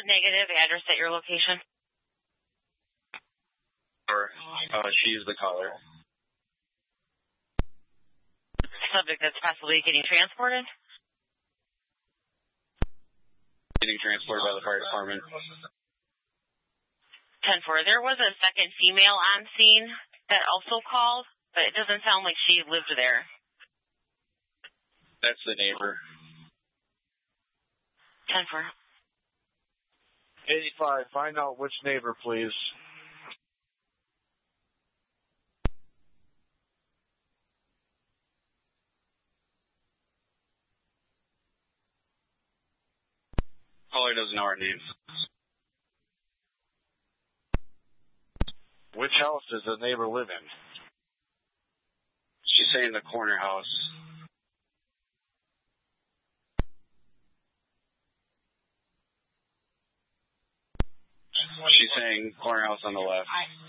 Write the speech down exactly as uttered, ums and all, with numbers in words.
negative address at your location? Or, uh, she's the caller. Subject that's possibly getting transported? Getting transported by the fire department. ten four. There was a second female on scene that also called, but it doesn't sound like she lived there. That's the neighbor. ten four. eighty-five, find out which neighbor, please. Caller doesn't know our name. Which house does the neighbor live in? She's saying the corner house. She's saying corner house on the left.